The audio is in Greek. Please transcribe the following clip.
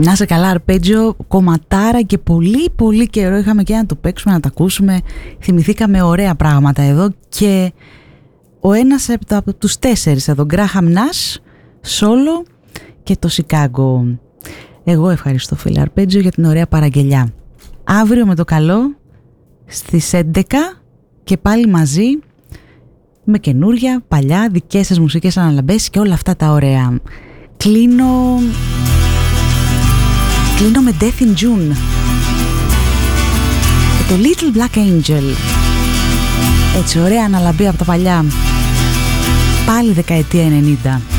Να σε καλά, αρπέτζιο, κομματάρα, και πολύ πολύ καιρό είχαμε και να το παίξουμε, να το ακούσουμε. Θυμηθήκαμε ωραία πράγματα εδώ, και ο ένας από τους 4 εδώ, Γκράχαμ Νας, Σόλο και το Σικάγκο. Εγώ ευχαριστώ, φίλε Αρπέτζιο, για την ωραία παραγγελιά. Αύριο με το καλό στις 11 και πάλι μαζί, με καινούρια, παλιά, δικές σας μουσικές αναλαμπές και όλα αυτά τα ωραία. Κλείνω με Death in June και το Little Black Angel. Έτσι ωραία αναλαμπή από τα παλιά, πάλι δεκαετία 90.